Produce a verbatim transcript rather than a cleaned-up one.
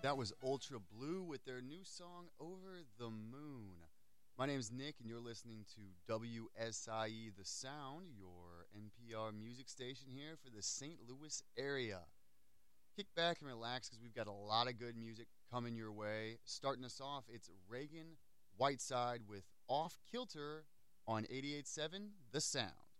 That was Ultra Blue with their new song Over the Moon. My name is Nick, and you're listening to W S I E The Sound, your N P R music station here for the Saint Louis area. Kick back and relax because we've got a lot of good music coming your way. Starting us off, it's Reagan Whiteside with Off Kilter on eighty-eight point seven The Sound.